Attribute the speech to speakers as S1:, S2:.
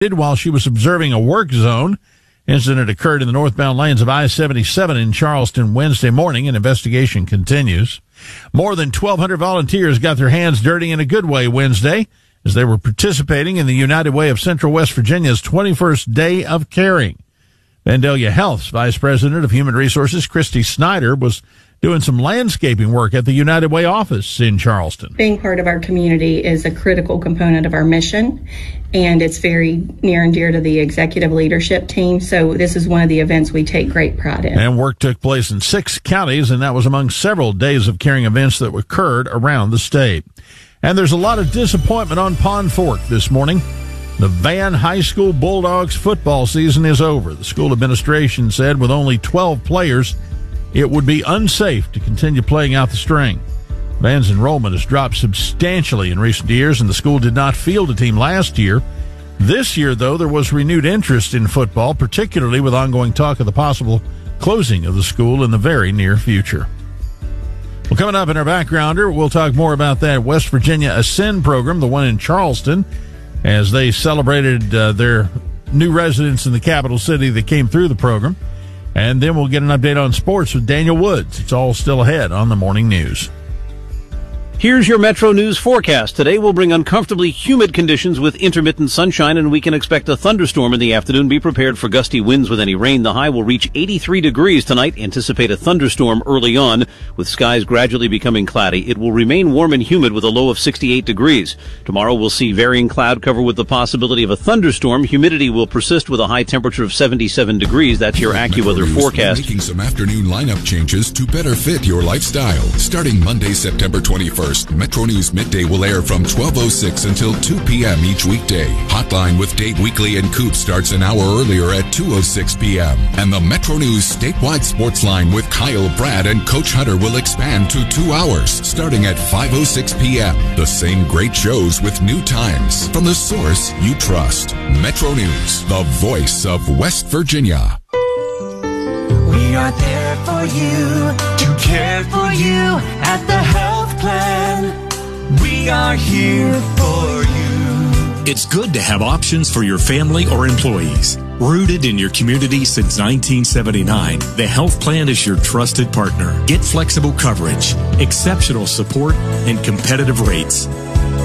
S1: while she was observing a work zone. Incident occurred in the northbound lanes of I-77 in Charleston Wednesday morning. An investigation continues. More than 1,200 volunteers got their hands dirty in a good way Wednesday as they were participating in the United Way of Central West Virginia's 21st Day of Caring. Vandalia Health's Vice President of Human Resources, Christy Snyder, was doing some landscaping work at the United Way office in Charleston.
S2: Being part of our community is a critical component of our mission, and it's very near and dear to the executive leadership team, so this is one of the events we take great pride in.
S1: And work took place in 6 counties, and that was among several Days of Caring events that occurred around the state. And there's a lot of disappointment on Pond Fork this morning. The Van High School Bulldogs football season is over. The school administration said with only 12 players, it would be unsafe to continue playing out the string. Van's enrollment has dropped substantially in recent years, and the school did not field a team last year. This year, though, there was renewed interest in football, particularly with ongoing talk of the possible closing of the school in the very near future. Well, coming up in our backgrounder, we'll talk more about that West Virginia Ascend program, the one in Charleston, as they celebrated their new residents in the capital city that came through the program. And then we'll get an update on sports with Daniel Woods. It's all still ahead on the Morning News.
S3: Here's your Metro News forecast. Today will bring uncomfortably humid conditions with intermittent sunshine, and we can expect a thunderstorm in the afternoon. Be prepared for gusty winds with any rain. The high will reach 83 degrees tonight. Anticipate a thunderstorm early on, with skies gradually becoming cloudy. It will remain warm and humid with a low of 68 degrees. Tomorrow we'll see varying cloud cover with the possibility of a thunderstorm. Humidity will persist with a high temperature of 77 degrees. That's your AccuWeather forecast.
S4: Making some afternoon lineup changes to better fit your lifestyle. Starting Monday, September 21st. Metro News Midday will air from 12:06 until 2 p.m. each weekday. Hotline with Dave Weekly and Coop starts an hour earlier at 2:06 p.m. And the Metro News statewide sports line with Kyle, Brad, and Coach Hunter will expand to 2 hours, starting at 5:06 p.m. The same great shows with new times from the source you trust. Metro News, the voice of West Virginia.
S5: We are there for you, to care for you at the health plan. We are here for you.
S6: It's good to have options for your family or employees. Rooted in your community since 1979, the health plan is your trusted partner. Get flexible coverage, exceptional support, and competitive rates.